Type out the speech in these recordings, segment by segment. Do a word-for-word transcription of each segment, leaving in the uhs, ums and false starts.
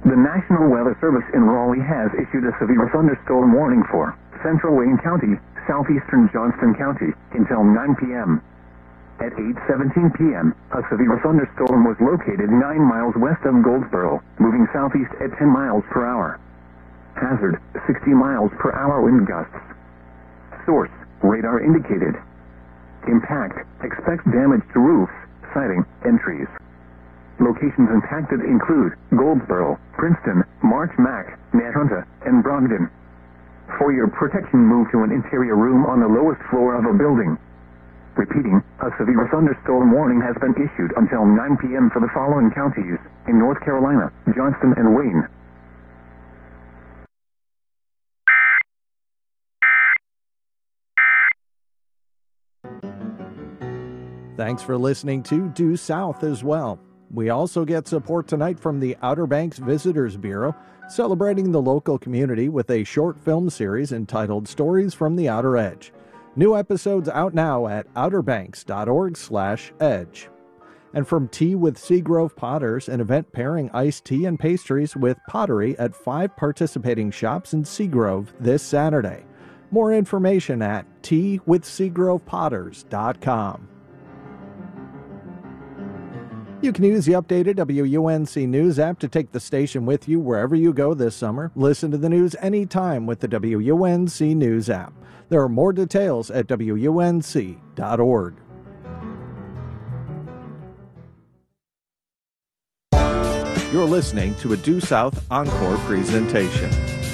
The National Weather Service in Raleigh has issued a severe thunderstorm warning for central Wayne County, southeastern Johnston County, until nine p.m. At eight seventeen p.m., a severe thunderstorm was located nine miles west of Goldsboro, moving southeast at ten miles per hour. Hazard, sixty miles per hour wind gusts. Source, radar indicated. Impact, expects damage to roofs, siding, and trees. Locations impacted include Goldsboro, Princeton, March Mac, Natrunta, and Brogden. For your protection, move to an interior room on the lowest floor of a building. Repeating, a severe thunderstorm warning has been issued until nine p.m. for the following counties in North Carolina, Johnston, and Wayne. Thanks for listening to Due South as well. We also get support tonight from the Outer Banks Visitors Bureau, celebrating the local community with a short film series entitled Stories from the Outer Edge. New episodes out now at outerbanks.org slash edge. And from Tea with Seagrove Potters, an event pairing iced tea and pastries with pottery at five participating shops in Seagrove this Saturday. More information at tea with seagrove potters dot com. You can use the updated W U N C News app to take the station with you wherever you go this summer. Listen to the news anytime with the W U N C News app. There are more details at W U N C dot org. You're listening to a Due South Encore presentation.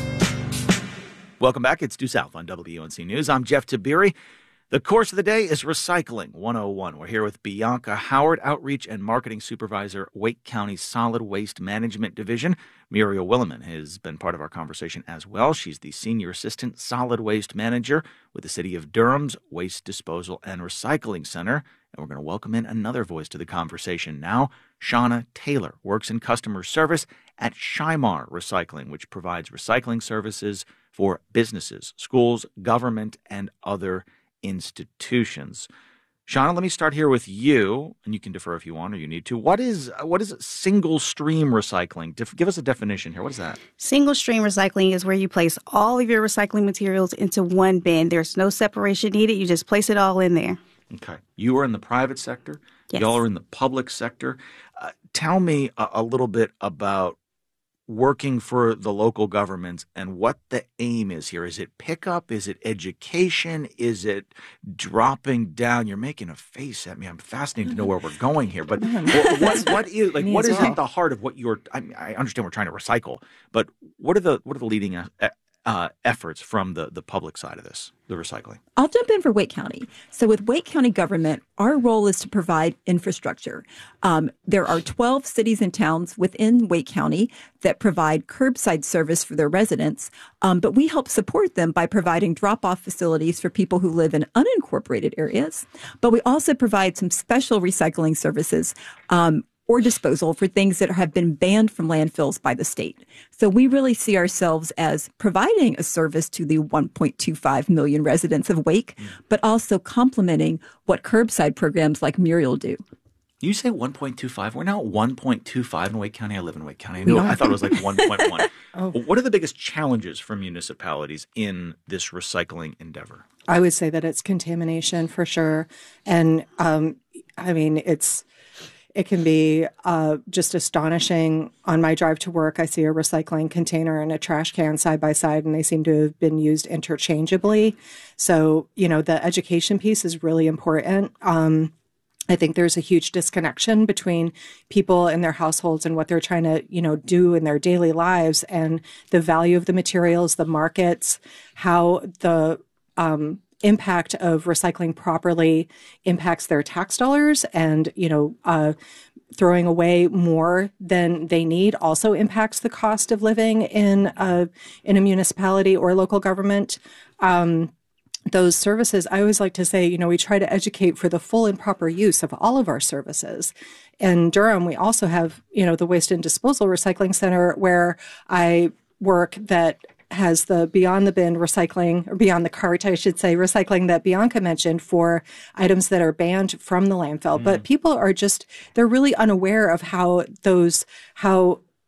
Welcome back. It's Due South on W U N C News. I'm Jeff Tiberi. The course of the day is Recycling one oh one. We're here with Bianca Howard, Outreach and Marketing Supervisor, Wake County Solid Waste Management Division. Muriel Williman has been part of our conversation as well. She's the Senior Assistant Solid Waste Manager with the City of Durham's Waste Disposal and Recycling Center. And we're going to welcome in another voice to the conversation now. Shauna Taylor works in customer service at Shymar Recycling, which provides recycling services for businesses, schools, government, and other institutions. Shauna, let me start here with you, and you can defer if you want or you need to. What is what is single stream recycling? Def- give us a definition here. What is that? Single stream recycling is where you place all of your recycling materials into one bin. There's no separation needed. You just place it all in there. Okay. You are in the private sector. Yes. Y'all are in the public sector. Uh, tell me a, a little bit about working for the local governments and what the aim is here. Is it pickup? Is it education? Is it dropping down? You're making a face at me. I'm fascinated to know where we're going here. But what, what, what is like? What is at the heart of what you're? I, mean, I understand we're trying to recycle, but what are the what are the leading uh, uh, efforts from the the public side of this, the recycling? I'll jump in for Wake County. So with Wake County government, our role is to provide infrastructure. Um, there are twelve cities and towns within Wake County that provide curbside service for their residents, um, but we help support them by providing drop-off facilities for people who live in unincorporated areas. But we also provide some special recycling services um, or disposal for things that have been banned from landfills by the state. So we really see ourselves as providing a service to the one point two five million residents of Wake, mm. but also complementing what curbside programs like Muriel do. You say one point two five. We're now at one point two five in Wake County. I live in Wake County. I, knew, I thought it was like one point one. Oh. What are the biggest challenges for municipalities in this recycling endeavor? I would say that it's contamination for sure. And um, I mean, it's It can be uh, just astonishing. On my drive to work, I see a recycling container and a trash can side by side, and they seem to have been used interchangeably. So, you know, the education piece is really important. Um, I think there's a huge disconnection between people and their households and what they're trying to, you know, do in their daily lives and the value of the materials, the markets, how the um impact of recycling properly impacts their tax dollars, and, you know, uh, throwing away more than they need also impacts the cost of living in a, in a municipality or local government. Um, those services, I always like to say, you know, we try to educate for the full and proper use of all of our services. In Durham, we also have, you know, the Waste and Disposal Recycling Center where I work that has the Beyond the Bin recycling, or Beyond the Cart, I should say, recycling that Bianca mentioned for items that are banned from the landfill. Mm. But people are just, they're really unaware of how those, how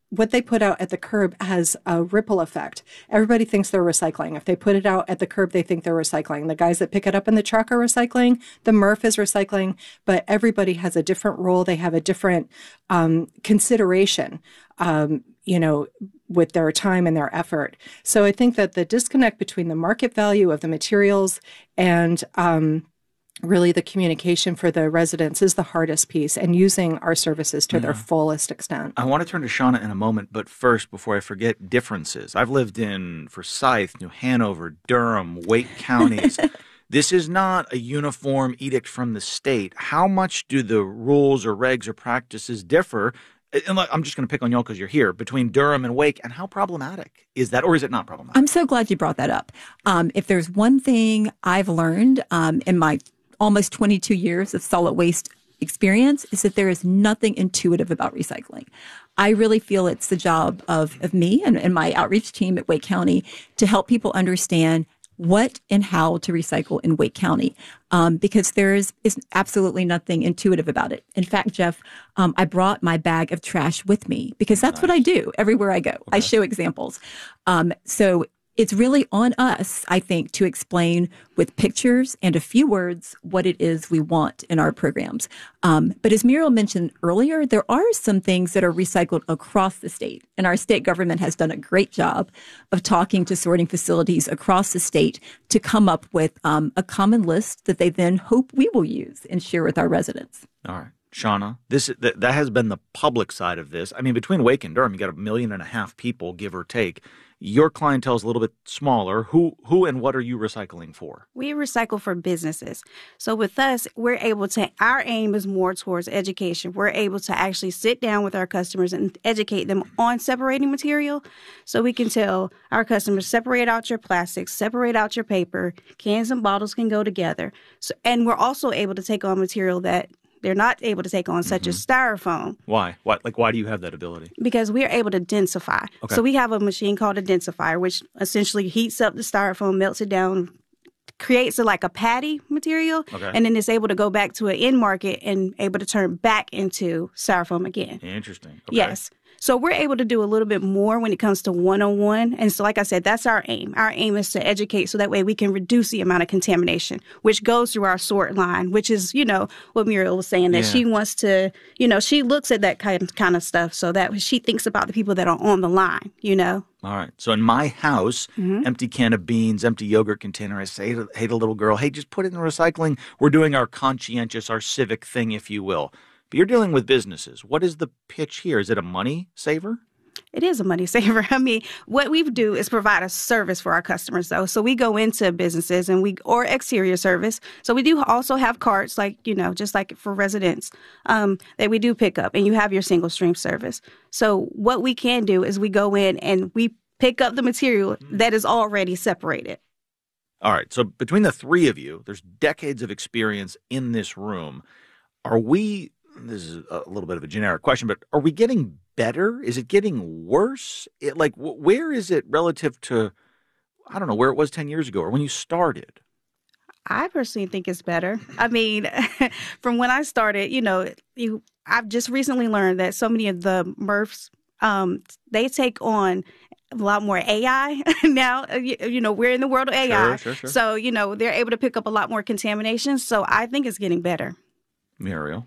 what they put out at the curb has a ripple effect. Everybody thinks they're recycling. If they put it out at the curb, they think they're recycling. The guys that pick it up in the truck are recycling. The M R F is recycling. But everybody has a different role. They have a different um, consideration, um, you know, with their time and their effort. So I think that the disconnect between the market value of the materials and um, really the communication for the residents is the hardest piece, and using our services to yeah. their fullest extent. I want to turn to Shauna in a moment, but first, before I forget, differences. I've lived in Forsyth, New Hanover, Durham, Wake counties. This is not a uniform edict from the state. How much do the rules or regs or practices differ? And I'm just going to pick on y'all because you're here, between Durham and Wake, and how problematic is that, or is it not problematic? I'm so glad you brought that up. Um, if there's one thing I've learned um, in my almost twenty-two years of solid waste experience, is that there is nothing intuitive about recycling. I really feel it's the job of, of me and, and my outreach team at Wake County to help people understand what and how to recycle in Wake County, um, because there is, is absolutely nothing intuitive about it. In fact, Jeff, um, I brought my bag of trash with me because that's nice. What I do everywhere I go. Okay. I show examples. Um, so it's really on us, I think, to explain with pictures and a few words what it is we want in our programs. Um, but as Muriel mentioned earlier, there are some things that are recycled across the state. And our state government has done a great job of talking to sorting facilities across the state to come up with um, a common list that they then hope we will use and share with our residents. All right. Shauna, this that, that has been the public side of this. I mean, between Wake and Durham, you got a million and a half people, give or take. Your clientele is a little bit smaller. Who who and what are you recycling for? We recycle for businesses. So with us, we're able to, our aim is more towards education. We're able to actually sit down with our customers and educate them on separating material. So we can tell our customers, separate out your plastics, separate out your paper, cans and bottles can go together. So, and we're also able to take on material that they're not able to take on, such mm-hmm. as styrofoam. Why? What? Like, why do you have that ability? Because we are able to densify. Okay. So we have a machine called a densifier, which essentially heats up the styrofoam, melts it down, creates a, like a patty material, okay. and then it's able to go back to an end market and able to turn back into styrofoam again. Interesting. Okay. Yes. So we're able to do a little bit more when it comes to one-on-one. And so, like I said, that's our aim. Our aim is to educate so that way we can reduce the amount of contamination, which goes through our sort line, which is, you know, what Muriel was saying, that yeah. she wants to, you know, she looks at that kind of, kind of stuff so that she thinks about the people that are on the line, you know. All right. So in my house, mm-hmm. empty can of beans, empty yogurt container, I say to, hey, to a little girl, hey, just put it in the recycling. We're doing our conscientious, our civic thing, if you will. But you're dealing with businesses. What is the pitch here? Is it a money saver? It is a money saver. I mean, what we do is provide a service for our customers, though. So we go into businesses and we, or exterior service. So we do also have carts, like, you know, just like for residents, um, that we do pick up, and you have your single stream service. So what we can do is we go in and we pick up the material that is already separated. All right. So between the three of you, there's decades of experience in this room. Are we... This is a little bit of a generic question, but are we getting better? Is it getting worse? It, like, wh- where is it relative to, I don't know, where it was ten years ago or when you started? I personally think it's better. I mean, from when I started, you know, you, I've just recently learned that so many of the M R Fs, um, they take on a lot more A I now. You, you know, we're in the world of A I. Sure, sure, sure. So, you know, they're able to pick up a lot more contamination. So I think it's getting better. Muriel?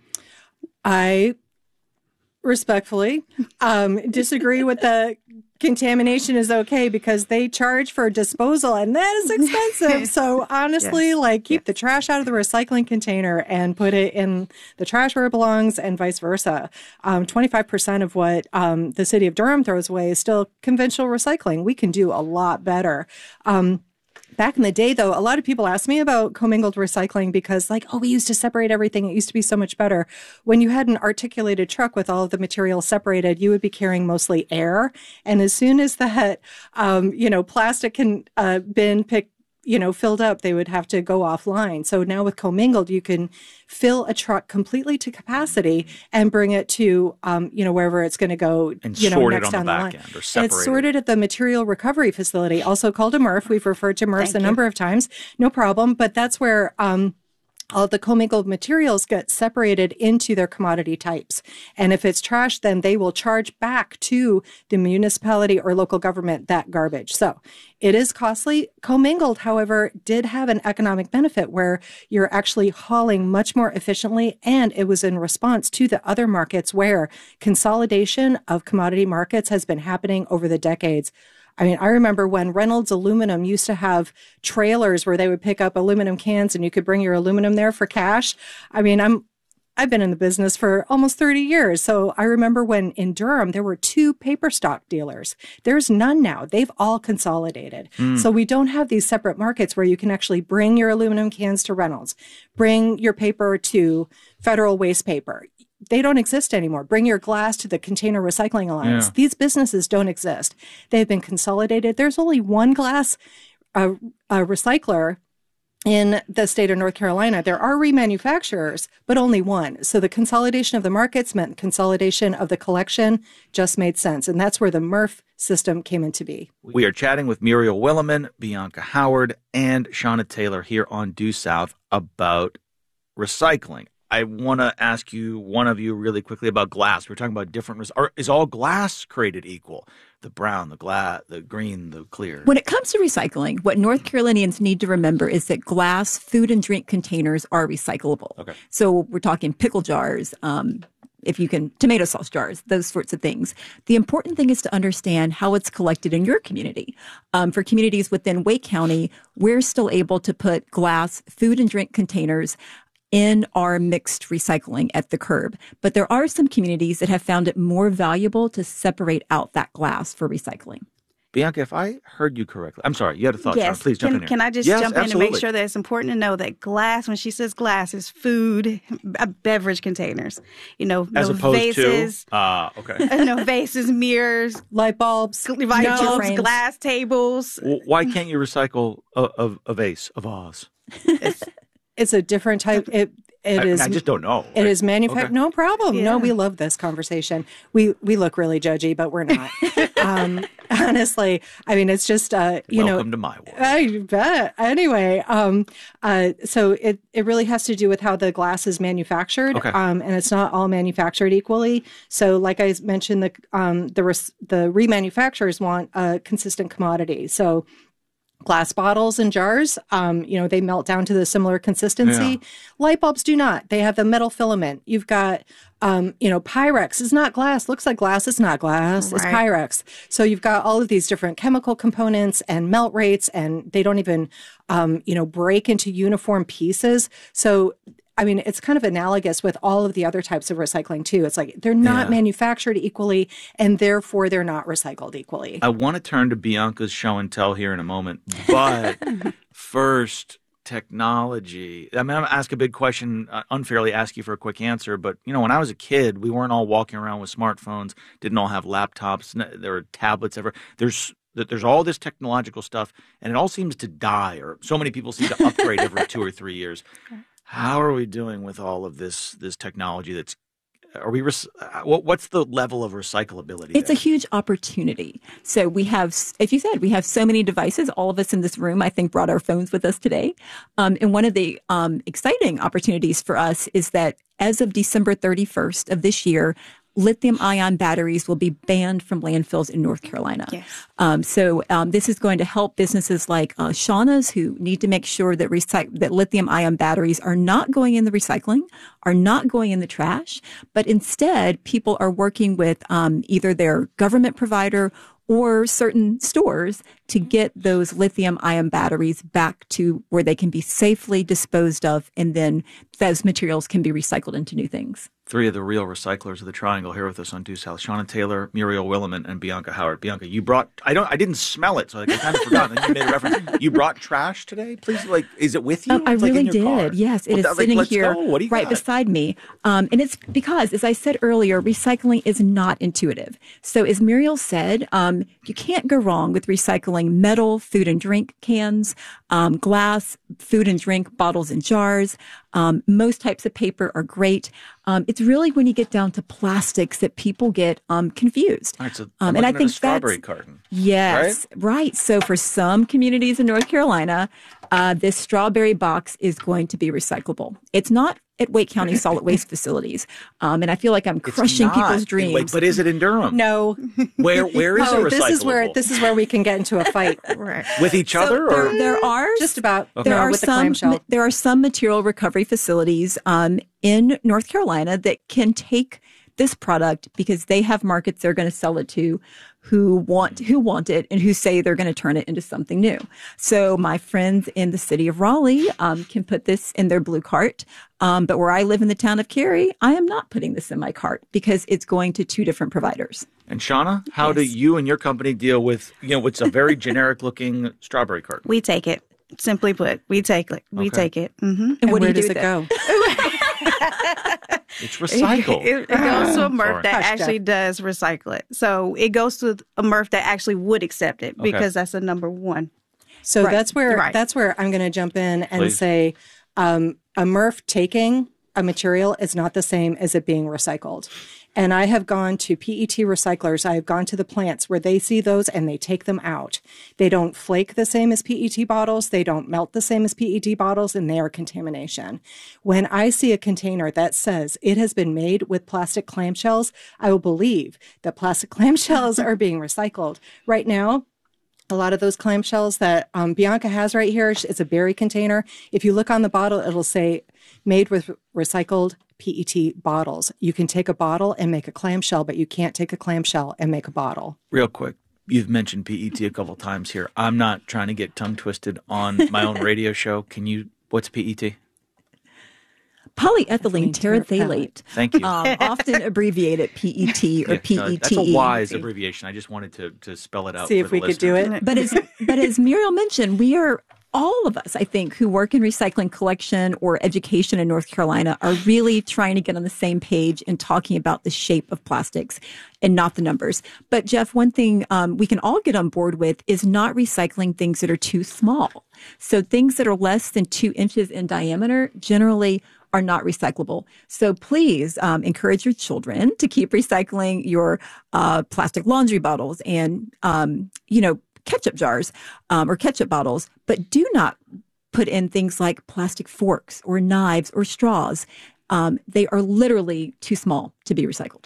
I respectfully um, disagree with the contamination is okay because they charge for disposal and that is expensive. So honestly, yes. like keep yes. the trash out of the recycling container and put it in the trash where it belongs and vice versa. Um, twenty-five percent of what um, the city of Durham throws away is still conventional recycling. We can do a lot better. Um, Back in the day, though, a lot of people ask me about commingled recycling because, like, oh, we used to separate everything. It used to be so much better. When you had an articulated truck with all of the material separated, you would be carrying mostly air. And as soon as that, um, you know, plastic can, uh, bin picked, you know, filled up, they would have to go offline. So now with commingled, you can fill a truck completely to capacity and bring it to, um, you know, wherever it's going to go, and you know, sort next it on down the the, back line. End or separate. It's sorted at the material recovery facility, also called a M R F. We've referred to M R Fs Thank a you. number of times. No problem. But that's where, um, all the commingled materials get separated into their commodity types. And if it's trash, then they will charge back to the municipality or local government that garbage. So it is costly. Commingled, however, did have an economic benefit where you're actually hauling much more efficiently. And it was in response to the other markets where consolidation of commodity markets has been happening over the decades. I mean, I remember when Reynolds Aluminum used to have trailers where they would pick up aluminum cans and you could bring your aluminum there for cash. I mean, I'm, I've been in the business for almost thirty years. So I remember when in Durham, there were two paper stock dealers. There's none now. They've all consolidated. Mm. So we don't have these separate markets where you can actually bring your aluminum cans to Reynolds, bring your paper to Federal Waste Paper. They don't exist anymore. Bring your glass to the Container Recycling Alliance. Yeah. These businesses don't exist. They've been consolidated. There's only one glass uh, uh, recycler in the state of North Carolina. There are remanufacturers, but only one. So the consolidation of the markets meant consolidation of the collection just made sense. And that's where the M R F system came into be. We are chatting with Muriel Williman, Bianca Howard, and Shauna Taylor here on Due South about recycling. I want to ask you, one of you, really quickly about glass. We're talking about different. Are, is all glass created equal? The brown, the glass, the green, the clear. When it comes to recycling, what North Carolinians need to remember is that glass food and drink containers are recyclable. Okay. So we're talking pickle jars, um, if you can, tomato sauce jars, those sorts of things. The important thing is to understand how it's collected in your community. Um, for communities within Wake County, we're still able to put glass food and drink containers in our mixed recycling at the curb. But there are some communities that have found it more valuable to separate out that glass for recycling. Bianca, if I heard you correctly, I'm sorry, you had a thought. Yes. Shauna, please jump can, in here. Can I just yes, jump in absolutely. and make sure that it's important to know that glass, when she says glass, is food, uh, beverage containers. You know, As no opposed vases. to, uh, okay. No vases, mirrors, light bulbs, light bulbs, glass tables. Well, why can't you recycle a, a, a vase, a vase? It's, it's a different type. It, It I, is. I just don't know. It is manufactured. Okay. No problem. Yeah. No, we love this conversation. We we look really judgy, but we're not. um, honestly, I mean, it's just uh, you Welcome know. Welcome to my world. I bet. Anyway, um, uh, so it it really has to do with how the glass is manufactured, okay. um, and it's not all manufactured equally. So, like I mentioned, the um the res- the remanufacturers want a consistent commodity. So. Glass bottles and jars, um, you know, they melt down to the similar consistency. Yeah. Light bulbs do not. They have the metal filament. You've got, um, you know, Pyrex is not glass. Looks like glass. It's not glass. Right. It's Pyrex. So you've got all of these different chemical components and melt rates, and they don't even, um, you know, break into uniform pieces. So I mean, it's kind of analogous with all of the other types of recycling, too. It's like they're not yeah. manufactured equally, and therefore they're not recycled equally. I want to turn to Bianca's show and tell here in a moment. But first, technology. I mean, I'm going to ask a big question, uh, unfairly ask you for a quick answer. But, you know, when I was a kid, we weren't all walking around with smartphones, didn't all have laptops. There were tablets ever. There's that there's all this technological stuff, and it all seems to die, or so many people seem to upgrade every two or three years. How are we doing with all of this this technology that's are we what what's the level of recyclability it's there? A huge opportunity. So we have, as you said, we have so many devices. All of us in this room, I think, brought our phones with us today. Um, and one of the um, exciting opportunities for us is that as of December thirty-first of this year, lithium-ion batteries will be banned from landfills in North Carolina. Yes. Um, so um, this is going to help businesses like uh, Shauna's, who need to make sure that recyc- that lithium-ion batteries are not going in the recycling, are not going in the trash, but instead people are working with um, either their government provider or certain stores to get those lithium-ion batteries back to where they can be safely disposed of, and then those materials can be recycled into new things. Three of the real recyclers of the Triangle here with us on Due South: Shauna Taylor, Muriel Williman, and Bianca Howard. Bianca, you brought I don't I didn't smell it, so like, I kind of forgot. Then you made a reference. You brought trash today. Please, like, is it with you? Um, I it's really like in your did. Car. Yes, it well, is that, sitting like, here right got? beside me, um, and it's because, as I said earlier, recycling is not intuitive. So, as Muriel said, um, you can't go wrong with recycling metal, food and drink cans, um, glass, food and drink bottles and jars. Um, most types of paper are great. Um, it's really when you get down to plastics that people get um, confused. All right, so um, I'm and I looking think at a strawberry that's, carton. Yes, right? right. So for some communities in North Carolina, uh, this strawberry box is going to be recyclable. It's not at Wake County solid waste facilities. Um, and I feel like I'm crushing It's not people's in dreams. Wake, but is it in Durham? No. Where Where is Oh, it recyclable? this is where this is where we can get into a fight. Right. With each So other? there, Or? there are Just about. there uh, are with the some clamshell. there are some material recovery facilities um, in North Carolina that can take this product because they have markets they're going to sell it to who want who want it and who say they're going to turn it into something new. So my friends in the city of Raleigh um, can put this in their blue cart. Um, but where I live in the town of Cary, I am not putting this in my cart because it's going to two different providers. And Shauna, how do Yes. you and your company deal with, you know, what's a very generic looking strawberry carton? We take it. Simply put, we take it. We Okay. take it. Mm-hmm. And, And what do where you do does with it go? It's recycled. It, it goes to a Sorry. MRF that Hush, actually Jeff. does recycle it. So it goes to a MRF that actually would accept it Okay. because that's a number one. So Right. that's where Right. that's where I'm going to jump in and Please. say um, a M R F taking a material is not the same as it being recycled. And I have gone to P E T recyclers. I have gone to the plants where they see those and they take them out. They don't flake the same as P E T bottles. They don't melt the same as P E T bottles, and they are contamination. When I see a container that says it has been made with plastic clamshells, I will believe that plastic clamshells are being recycled. Right now, a lot of those clamshells that um, Bianca has right here, it's a berry container. If you look on the bottle, it'll say made with recycled P E T bottles. You can take a bottle and make a clamshell, but you can't take a clamshell and make a bottle. Real quick, you've mentioned P E T a couple times here. I'm not trying to get tongue twisted on my own radio show. Can you, what's P E T? Polyethylene Ethylene terephthalate, Thank you. um, often abbreviated P E T or Yeah, P E T E. no, that's a wise abbreviation. I just wanted to, to spell it out. See for if the we could do listeners. it. But as but as Muriel mentioned, we are all of us, I think, who work in recycling collection or education in North Carolina are really trying to get on the same page in talking about the shape of plastics and not the numbers. But Jeff, one thing um, we can all get on board with is not recycling things that are too small. So things that are less than two inches in diameter generally are not recyclable. So please um, encourage your children to keep recycling your uh, plastic laundry bottles and, um, you know, ketchup jars um, or ketchup bottles, but do not put in things like plastic forks or knives or straws. Um, they are literally too small to be recycled.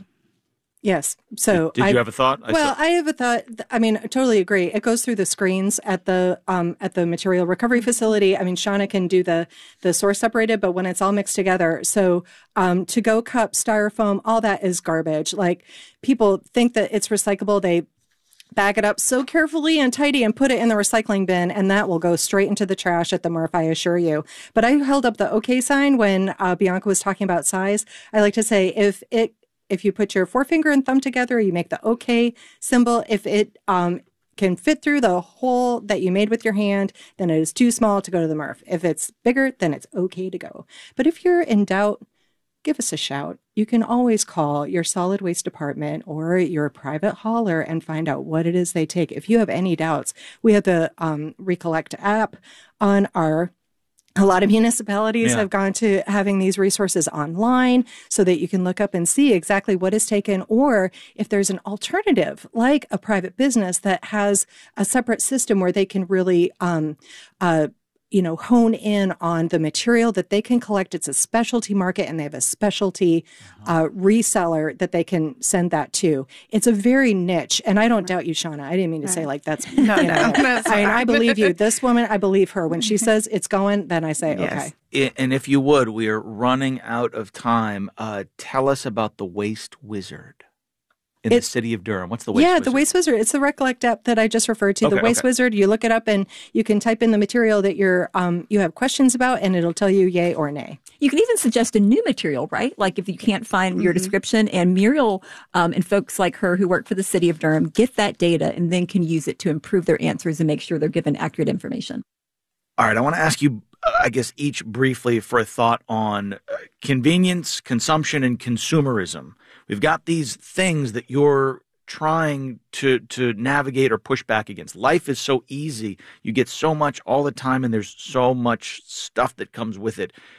Yes. So Did I, you have a thought? I well, saw- I have a thought. I mean, I totally agree. It goes through the screens at the um, at the material recovery facility. I mean, Shauna can do the the source separated, but when it's all mixed together, so um, to go cup, styrofoam, all that is garbage. Like people think that it's recyclable. They bag it up so carefully and tidy and put it in the recycling bin, and that will go straight into the trash at the M R F, I assure you. But I held up the OK sign when uh, Bianca was talking about size. I like to say if it if you put your forefinger and thumb together, you make the OK symbol. If it um, can fit through the hole that you made with your hand, then it is too small to go to the M R F. If it's bigger, then it's okay to go. But if you're in doubt, give us a shout. You can always call your solid waste department or your private hauler and find out what it is they take. If you have any doubts, we have the um, Recollect app on our A lot of municipalities Yeah. have gone to having these resources online so that you can look up and see exactly what is taken, or if there's an alternative, like a private business that has a separate system where they can really, um, uh, you know, hone in on the material that they can collect. It's a specialty market, and they have a specialty uh, reseller that they can send that to. It's a very niche, and I don't doubt you, Shauna. I didn't mean to say like that's No, you no, know, that's I mean, fine. I believe you. This woman, I believe her. When she says it's going, then I say, Yes. okay. I- And if you would, we are running out of time. Uh, tell us about the Waste Wizard in the It- city of Durham. What's the Waste Yeah, Wizard? the Waste Wizard. It's the Recollect app that I just referred to. Okay, the Waste okay. Wizard. You look it up and you can type in the material that you're um, you have questions about, and it'll tell you yay or nay. You can even suggest a new material, right? Like if you can't find your description, and Muriel um, and folks like her who work for the city of Durham get that data and then can use it to improve their answers and make sure they're given accurate information. All right, I want to ask you, uh, I guess, each briefly for a thought on uh, convenience, consumption, and consumerism. We've got these things that you're trying to to navigate or push back against. Life is so easy. You get so much all the time, and there's so much stuff that comes with it.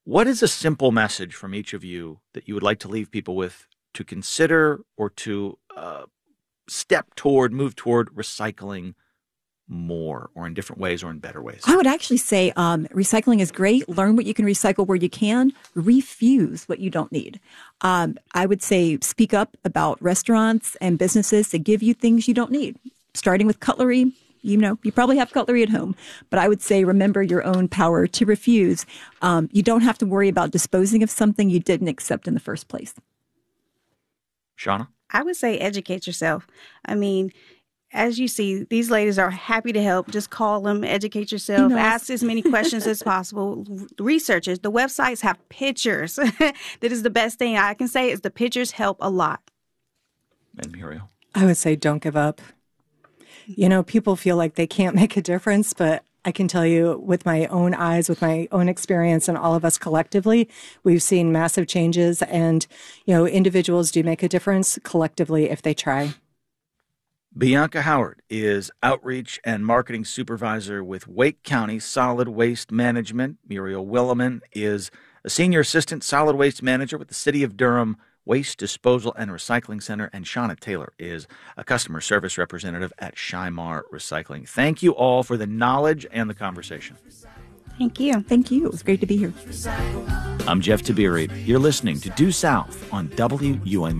What is a simple message from each of you that you would like to leave people with to consider or to uh, step toward, move toward recycling more, or in different ways or in better ways? I would actually say um, recycling is great. Learn what you can recycle where you can. Refuse what you don't need. Um, I would say speak up about restaurants and businesses that give you things you don't need, starting with cutlery. You know, you probably have cutlery at home, but I would say remember your own power to refuse. Um, you don't have to worry about disposing of something you didn't accept in the first place. Shauna? I would say educate yourself. I mean, as you see, these ladies are happy to help. Just call them, educate yourself, Emails. Ask as many questions as possible. Researchers, the websites have pictures. That is the best thing I can say is the pictures help a lot. And Muriel? I would say don't give up. You know, people feel like they can't make a difference, but I can tell you with my own eyes, with my own experience, and all of us collectively, we've seen massive changes. And, you know, individuals do make a difference collectively if they try. Bianca Howard is Outreach and Marketing Supervisor with Wake County Solid Waste Management. Muriel Williman is a Senior Assistant Solid Waste Manager with the City of Durham Waste Disposal and Recycling Center. And Shauna Taylor is a Customer Service Representative at Shymar Recycling. Thank you all for the knowledge and the conversation. Thank you. Thank you. It was great to be here. I'm Jeff Tiberi. You're listening to Due South on W U N C.